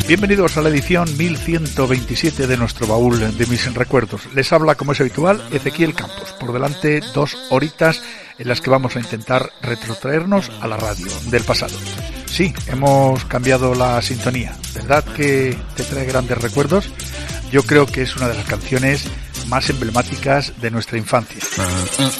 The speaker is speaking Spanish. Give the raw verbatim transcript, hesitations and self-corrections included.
Bienvenidos a la edición mil ciento veintisiete de nuestro baúl de mis recuerdos. Les habla, como es habitual, Ezequiel Campos. Por delante, dos horitas en las que vamos a intentar retrotraernos a la radio del pasado. Sí, hemos cambiado la sintonía. ¿Verdad que te trae grandes recuerdos? Yo creo que es una de las canciones más emblemáticas de nuestra infancia.